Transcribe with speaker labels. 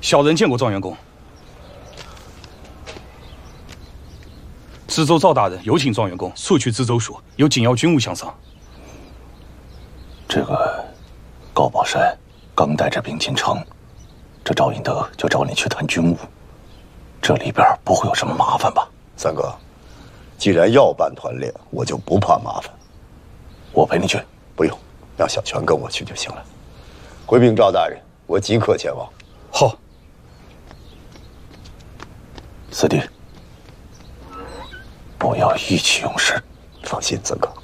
Speaker 1: 小人见过状元公。知州赵大人有请状元公速去知州所，有紧要军务相商。
Speaker 2: 这个高宝山刚带着兵进城，这赵英德就找你去谈军务，这里边不会有什么麻烦吧？
Speaker 3: 三哥，既然要办团练，我就不怕麻烦。
Speaker 2: 我陪你去。
Speaker 3: 不用，让小泉跟我去就行了。回禀赵大人，我即刻前往。
Speaker 1: 好。
Speaker 2: 四弟，不要意气用事。
Speaker 3: 放心，三哥。